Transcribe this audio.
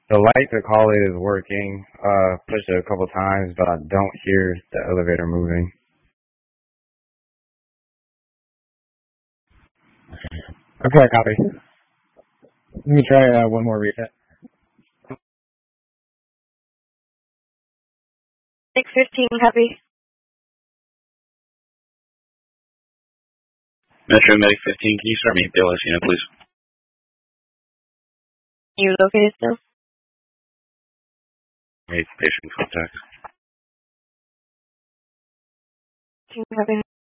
The light to call it is working. Pushed it a couple times, but I don't hear the elevator moving. Okay, copy. Let me try one more reset. 615, copy. Metro Medic 15, can you start me at Bill Esina, please? You located still? Make patient contact. Copy.